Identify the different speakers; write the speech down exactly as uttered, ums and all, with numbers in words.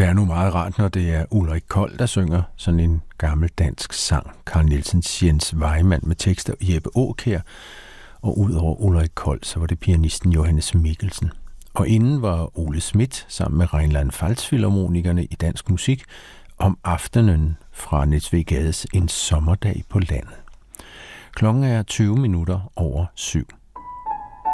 Speaker 1: Det er nu meget rart, når det er Ulrik Kold, der synger sådan en gammel dansk sang. Carl Nielsens Jens Vejmand med tekster Jeppe Aakjær. Og udover Ulrik Kold, så var det pianisten Johannes Mikkelsen. Og inden var Ole Schmidt sammen med Rheinland-Pfalz-filharmonikerne i dansk musik om aftenen fra Niels W. Gades En sommerdag på landet. Klokken er tyve minutter over syv.